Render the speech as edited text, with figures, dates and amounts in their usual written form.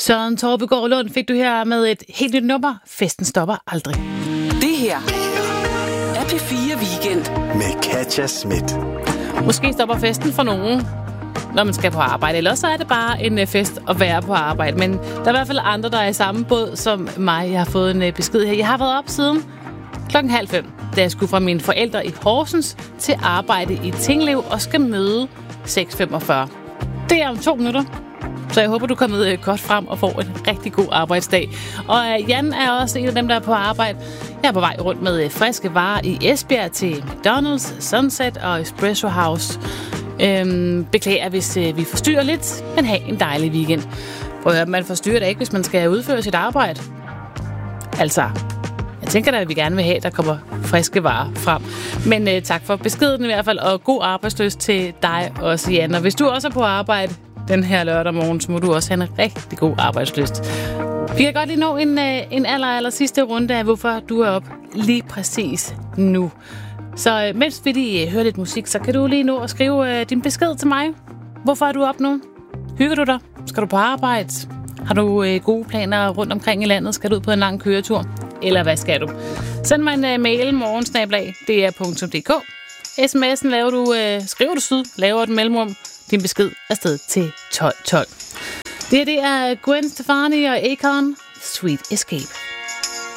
Søren Torbegaard Lund fik du her med et helt nyt nummer. Festen stopper aldrig. Det her er P4 Weekend med Katja Schmidt. Måske stopper festen for nogen, når man skal på arbejde. Ellers så er det bare en fest at være på arbejde. Men der er i hvert fald andre, der er i samme båd som mig. Jeg har fået en besked her. Jeg har været op siden 4:30, da jeg skulle fra mine forældre i Horsens til arbejde i Tinglev og skal møde 6:45. Det er om 2 minutter. Så jeg håber, du er kommet godt frem og får en rigtig god arbejdsdag. Og Jan er også en af dem, der er på arbejde. Jeg er på vej rundt med friske varer i Esbjerg til McDonald's, Sunset og Espresso House. Beklager, hvis vi forstyrrer lidt, men have en dejlig weekend. Man forstyrrer da ikke, hvis man skal udføre sit arbejde. Altså, jeg tænker da, at vi gerne vil have, at der kommer friske varer frem. Men tak for beskeden i hvert fald, og god arbejdslyst til dig også, Jan. Og hvis du også er på arbejde den her lørdag morgen, så må du også have en rigtig god arbejdslyst. Vi kan godt lige nå en aller sidste runde af, hvorfor du er op lige præcis nu. Så mens vi lige hører lidt musik, så kan du lige nå at skrive din besked til mig. Hvorfor er du op nu? Hygger du dig? Skal du på arbejde? Har du gode planer rundt omkring i landet? Skal du ud på en lang køretur? Eller hvad skal du? Send mig en mail morgen@dr.dk. sms'en skriver du syd, laver et mellemrum. Din besked afsted til 1212. Det er Gwen Stefani og Akon, Sweet Escape.